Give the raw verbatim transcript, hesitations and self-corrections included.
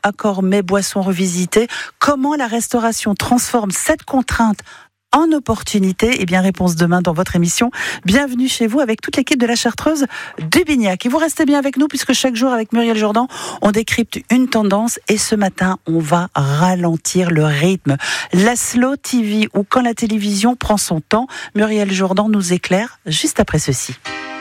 accord mets boissons revisité. Comment la restauration transforme cette contrainte en opportunité? Eh bien, réponse demain dans votre émission. Bienvenue chez vous avec toute l'équipe de la Chartreuse du Bignac. Et vous restez bien avec nous puisque chaque jour avec Muriel Jourdan, on décrypte une tendance et ce matin, on va ralentir le rythme. La slow T V ou quand la télévision prend son temps, Muriel Jourdan nous éclaire juste après ceci.